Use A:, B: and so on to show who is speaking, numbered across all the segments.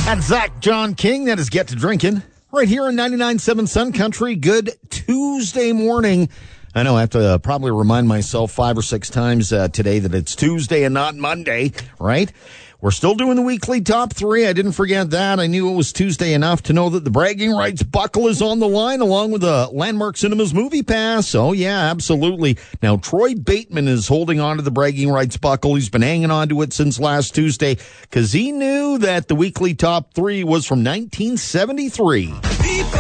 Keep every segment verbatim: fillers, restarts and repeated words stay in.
A: That's Zach John King. That is Get to Drinking right here on ninety-nine point seven Sun Country. Good Tuesday morning. I know I have to uh, probably remind myself five or six times uh, today that it's Tuesday and not Monday, right? We're still doing the weekly top three. I didn't forget that. I knew it was Tuesday enough to know that the bragging rights buckle is on the line along with the Landmark Cinemas Movie Pass. Oh, yeah, absolutely. Now, Troy Bateman is holding on to the bragging rights buckle. He's been hanging on to it since last Tuesday because he knew that the weekly top three was from nineteen seventy-three. People,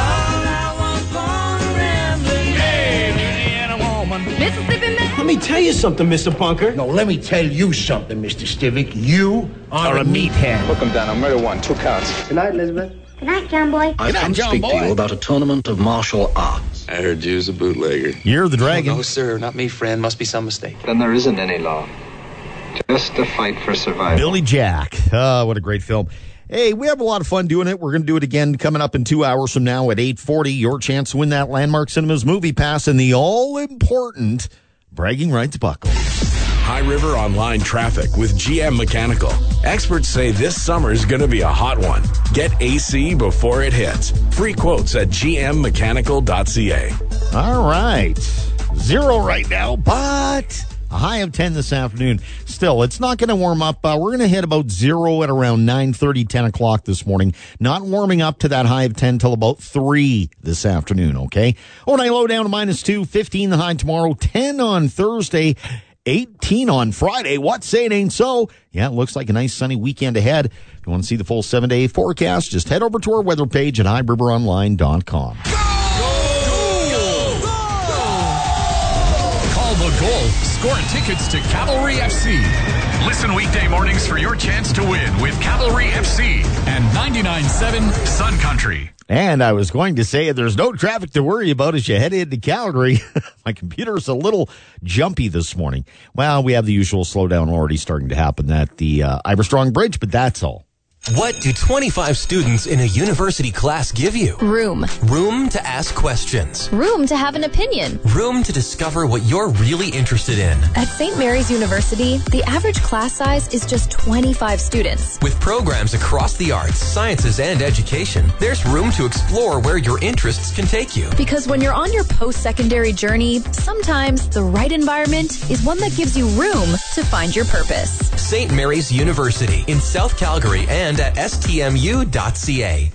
B: Mississippi Man.
C: Let me tell you something, Mister Bunker.
D: No, let me tell you something, Mister Stivic. You are,
A: Are a meathead.
E: Hook him down on murder one, two counts.
D: Good night, Elizabeth.
F: Good night, John Boy.
G: I've come to speak to you about a tournament of martial arts.
H: I heard you was a bootlegger.
A: You're the dragon.
I: Oh, no, sir, not me, friend. Must be some mistake.
E: Then there isn't any law. Just a fight for survival.
A: Billy Jack. Ah, what a great film. Hey, we have a lot of fun doing it. We're going to do it again coming up in two hours from now at eight forty. Your chance to win that Landmark Cinemas Movie Pass and the all-important bragging rights buckle.
J: High River Online Traffic with G M Mechanical. Experts say this summer is going to be a hot one. Get A C before it hits. Free quotes at g m mechanical dot c a.
A: All right. Zero right now, but a high of ten this afternoon. Still, it's not going to warm up. Uh, we're going to hit about zero at around nine thirty, ten o'clock this morning. Not warming up to that high of ten till about three this afternoon, okay? Overnight low down to minus two, fifteen the high tomorrow, ten on Thursday, eighteen on Friday. What say it ain't so? Yeah, it looks like a nice sunny weekend ahead. If you want to see the full seven-day forecast, just head over to our weather page at high river online dot com.
K: The goal. Score tickets to Cavalry F C. Listen weekday mornings for your chance to win with Cavalry F C and ninety-nine point seven Sun Country.
A: And I was going to say there's no traffic to worry about as you head into Calgary. My computer's a little jumpy this morning. Well, we have the usual slowdown already starting to happen at the uh, Iverstrong Bridge, but that's all.
L: What do twenty-five students in a university class give you?
M: Room.
L: Room to ask questions.
M: Room to have an opinion.
L: Room to discover what you're really interested in.
M: At Saint Mary's University, the average class size is just twenty-five students.
L: With programs across the arts, sciences, and education, there's room to explore where your interests can take you.
M: Because when you're on your post-secondary journey, sometimes the right environment is one that gives you room to find your purpose.
L: Saint Mary's University in South Calgary and at s t m u dot c a.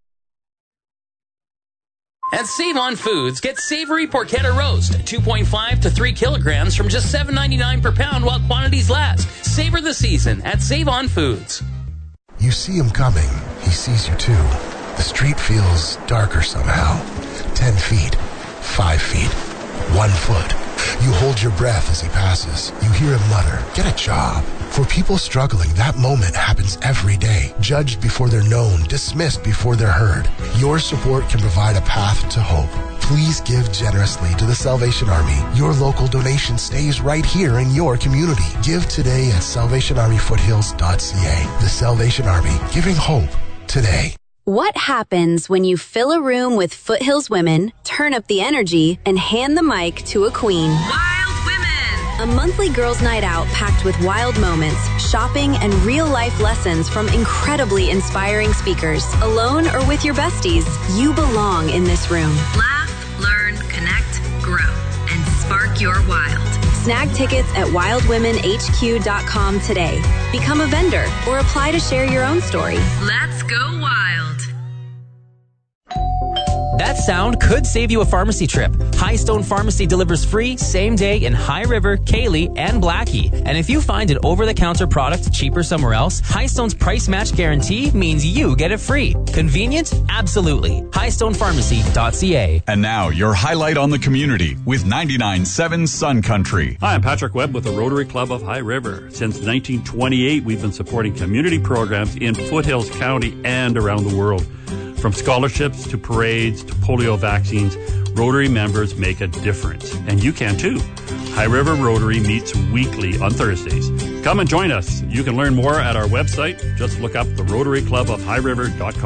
N: At Save On Foods, get savory porchetta roast, two point five to three kilograms from just seven ninety-nine per pound while quantities last. Savor the season at Save On Foods.
O: You see him coming. He sees you too. The street feels darker somehow. Ten feet. Five feet. One foot. You hold your breath as he passes. You hear him mutter, "Get a job." For people struggling, that moment happens every day. Judged before they're known, dismissed before they're heard. Your support can provide a path to hope. Please give generously to the Salvation Army. Your local donation stays right here in your community. Give today at salvation army foothills dot c a. The Salvation Army, giving hope today.
P: What happens when you fill a room with Foothills women, turn up the energy, and hand the mic to a queen?
Q: Wild Women!
P: A monthly girls' night out packed with wild moments, shopping, and real-life lessons from incredibly inspiring speakers. Alone or with your besties, you belong in this room.
Q: Laugh, learn, connect, grow, and spark your wild.
P: Snag tickets at wild women h q dot com today. Become a vendor or apply to share your own story.
Q: Let's go wild.
R: That sound could save you a pharmacy trip. Highstone Pharmacy delivers free same day in High River, Cayley, and Blackie. And if you find an over-the-counter product cheaper somewhere else, Highstone's price match guarantee means you get it free. Convenient? Absolutely. Highstone Pharmacy dot c a.
K: And now, your highlight on the community with ninety-nine point seven Sun Country.
S: Hi, I'm Patrick Webb with the Rotary Club of High River. Since nineteen twenty-eight, we've been supporting community programs in Foothills County and around the world. From scholarships to parades to polio vaccines, Rotary members make a difference. And you can too. High River Rotary meets weekly on Thursdays. Come and join us. You can learn more at our website. Just look up the Rotary Club of High River dot com.